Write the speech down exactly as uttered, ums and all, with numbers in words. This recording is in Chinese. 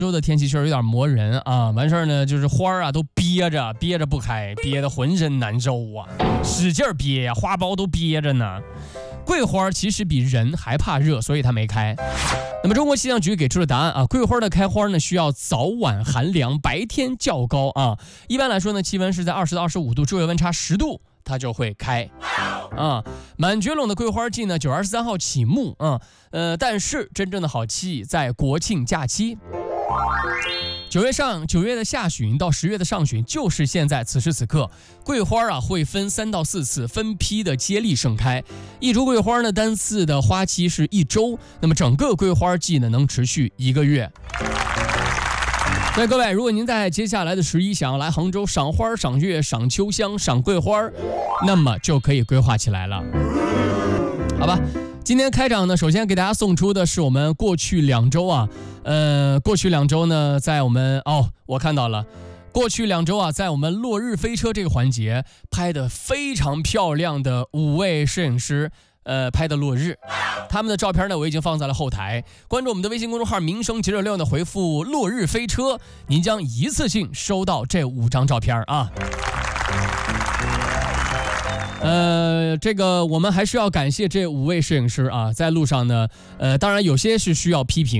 州的天气确实有点磨人啊，完事儿呢就是花啊都憋着憋着不开，憋得浑身难受啊，使劲憋呀，花苞都憋着呢。桂花其实比人还怕热，所以它没开。那么中国气象局给出了答案啊，桂花的开花呢需要早晚寒凉，白天较高啊。一般来说呢，气温是在二十到二十五度，昼夜温差十度。它就会开啊，满觉陇的桂花季呢，九月二十三号启幕啊，呃，但是真正的好期在国庆假期。九月上九月的下旬到十月的上旬，就是现在此时此刻，桂花啊会分三到四次分批的接力盛开。一株桂花呢，单次的花期是一周，那么整个桂花季呢能持续一个月。所以各位，如果您在接下来的十一想要来杭州赏花、赏月、赏秋香、赏桂花，那么就可以规划起来了，好吧？今天开场呢，首先给大家送出的是我们过去两周啊，呃，过去两周呢，在我们哦，我看到了，过去两周啊，在我们落日飞车这个环节拍的非常漂亮的五位摄影师。呃，拍的落日，他们的照片呢，我已经放在了后台。关注我们的微信公众号“民生九九六”呢，回复“落日飞车”，您将一次性收到这五张照片啊。呃，这个我们还是要感谢这五位摄影师啊，在路上呢，呃，当然有些是需要批评。